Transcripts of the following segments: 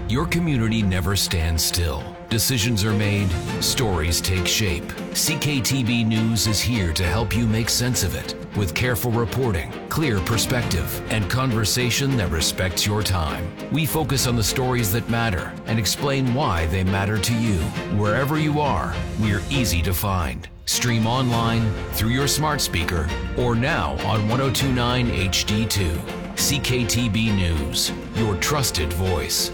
Your community never stands still. Decisions are made, stories take shape. CKTB News is here to help you make sense of it with careful reporting, clear perspective, and conversation that respects your time. We focus on the stories that matter and explain why they matter to you. Wherever you are, we're easy to find. Stream online, through your smart speaker, or now on 1029 HD2. CKTB News, your trusted voice.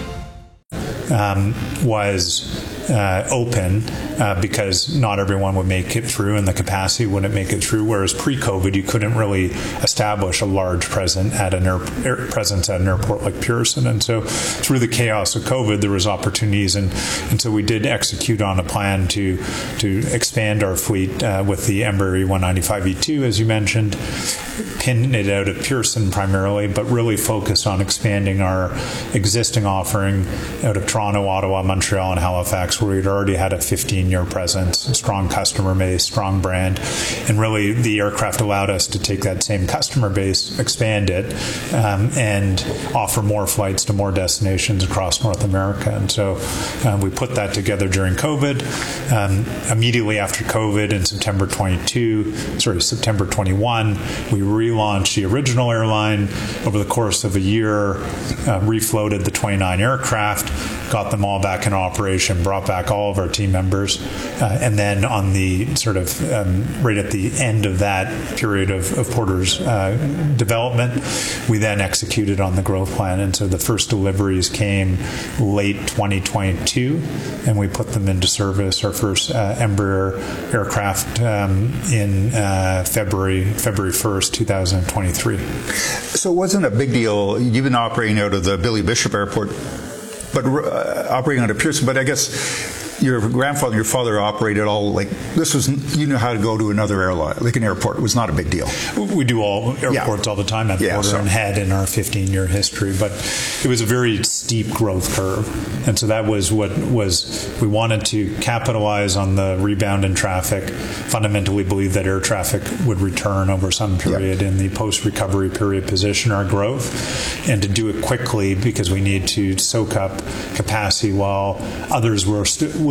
Was open because not everyone would make it through and the capacity wouldn't make it through, whereas pre-COVID you couldn't really establish a large presence at an airport like Pearson. And so through the chaos of COVID there was opportunities, and so we did execute on a plan to expand our fleet with the Embraer E195-E2, as you mentioned, pin it out at Pearson primarily, but really focused on expanding our existing offering out of Toronto, Ottawa, Montreal, and Halifax, where we'd already had a 15-year presence, a strong customer base, strong brand. And really the aircraft allowed us to take that same customer base, expand it, and offer more flights to more destinations across North America. And so we put that together during COVID. Immediately after COVID in September 21, we relaunched the original airline. Over the course of a year, refloated the 29 aircraft, got them all back in operation, brought back all of our team members, and then on the right at the end of that period of Porter's development, we then executed on the growth plan. And so the first deliveries came late 2022, and we put them into service, our first Embraer aircraft in February 1st, 2023. So it wasn't a big deal. You've been operating out of the Billy Bishop Airport, but operating out of Pearson. But I guess your grandfather, your father operated all, like, this was, you know how to go to another airline, like an airport. It was not a big deal. We do all airports all the time at Porter and had in our 15-year history, but it was a very steep growth curve. And so that was we wanted to capitalize on the rebound in traffic, fundamentally believe that air traffic would return over some period in the post-recovery period, position our growth, and to do it quickly because we need to soak up capacity while others were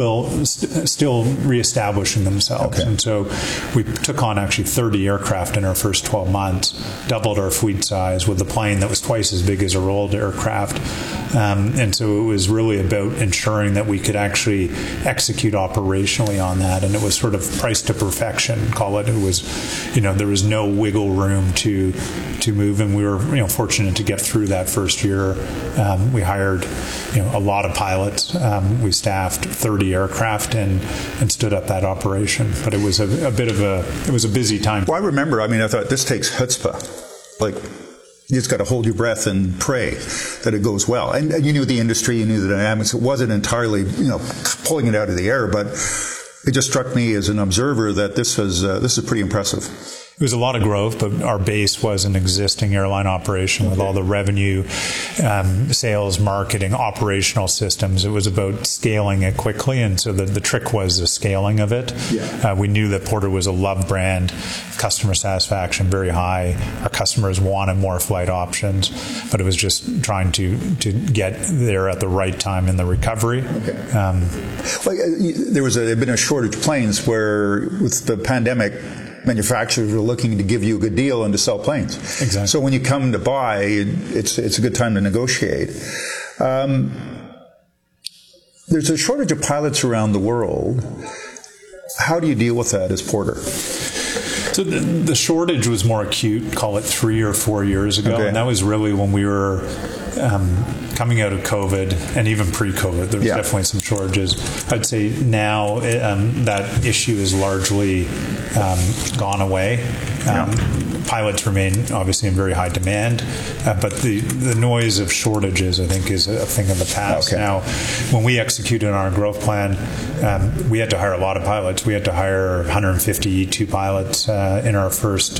still reestablishing themselves. And so we took on actually 30 aircraft in our first 12 months, doubled our fleet size with a plane that was twice as big as our old aircraft. And so it was really about ensuring that we could actually execute operationally on that. And it was sort of price to perfection, call it. It was, there was no wiggle room to move. And we were, fortunate to get through that first year. We hired, a lot of pilots. We staffed 30 aircraft and stood up that operation. But it was a busy time. Well, I remember, I thought this takes chutzpah. Like, you just got to hold your breath and pray that it goes well. And you knew the industry, you knew the dynamics. It wasn't entirely, pulling it out of the air, but it just struck me as an observer that this is pretty impressive. It was a lot of growth, but our base was an existing airline operation with all the revenue, sales, marketing, operational systems. It was about scaling it quickly, and so the trick was the scaling of it. We knew that Porter was a loved brand, customer satisfaction very high. Our customers wanted more flight options, but it was just trying to get there at the right time in the recovery. There had been a shortage of planes where, with the pandemic, manufacturers are looking to give you a good deal and to sell planes. Exactly. So when you come to buy, it's a good time to negotiate. There's a shortage of pilots around the world. How do you deal with that as Porter? So the shortage was more acute, call it 3 or 4 years ago, and that was really when we were coming out of COVID, and even pre-COVID, there was definitely some shortages. I'd say now that issue is largely gone away. Pilots remain obviously in very high demand, but the noise of shortages, I think, is a thing of the past. Now, when we executed on our growth plan, we had to hire a lot of pilots. We had to hire 150 E2 pilots in our first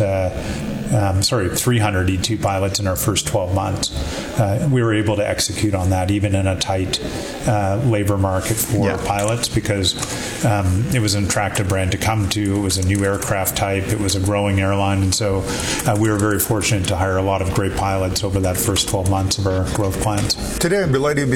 300 E2 pilots in our first 12 months. We were able to execute on that even in a tight labor market for pilots, because it was an attractive brand to come to. It was a new aircraft type. It was a growing airline. And so we were very fortunate to hire a lot of great pilots over that first 12 months of our growth plans. Today, I'm delighted to be